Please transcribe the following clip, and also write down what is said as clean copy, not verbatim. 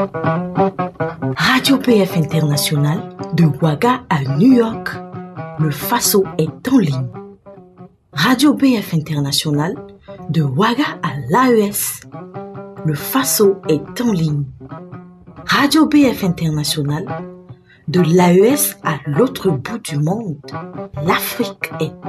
Radio PF International, de Ouaga à New York, le Faso est en ligne. Radio PF International, de Ouaga à l'AES, le Faso est en ligne. Radio PF International, de l'AES à l'autre bout du monde, l'Afrique est